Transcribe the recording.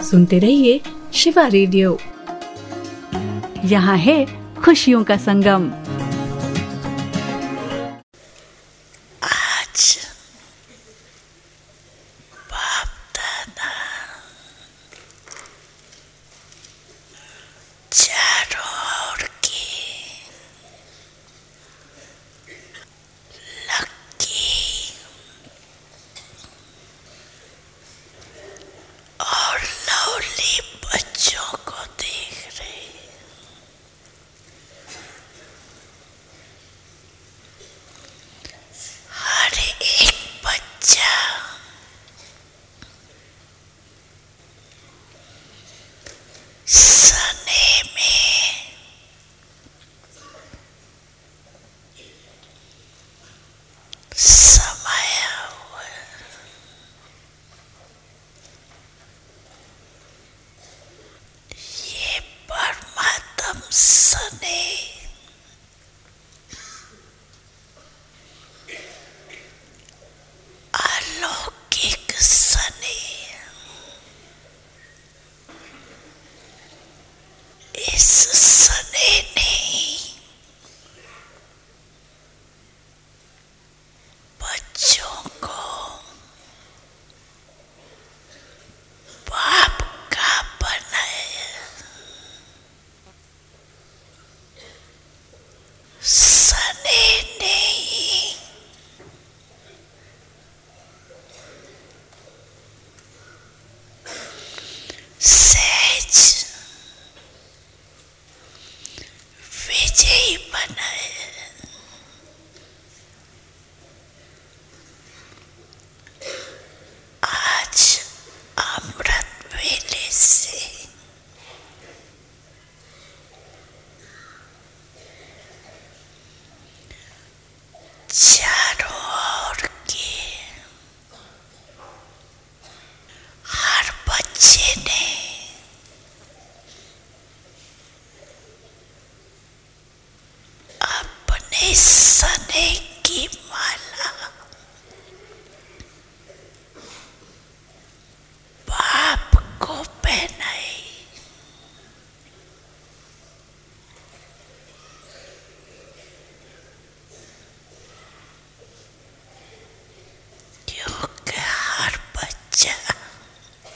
सुनते रहिए शिवा रेडियो। यहाँ है खुशियों का संगम। आज बाप दादा चारों ओर की लकी और लवली बच्चों को देख रहे हैं। हर एक बच्चा सने में समाया हुआ है। ये परमात्म सने अलौकिक सने इस सने ने बच्चों को बाप का बनाया। सने ने ही सहज विजयी बनाए। आज अमृत वेले से चारों ओर के हर बच्चे ने अपने सने